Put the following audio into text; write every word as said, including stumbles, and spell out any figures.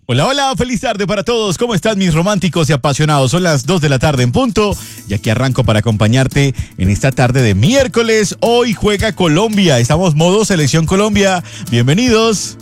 Hola, hola, feliz tarde para todos. ¿Cómo están mis románticos y apasionados? Son las dos de la tarde en punto y aquí arranco para acompañarte en esta tarde de miércoles. Hoy juega Colombia. Estamos modo Selección Colombia. Bienvenidos.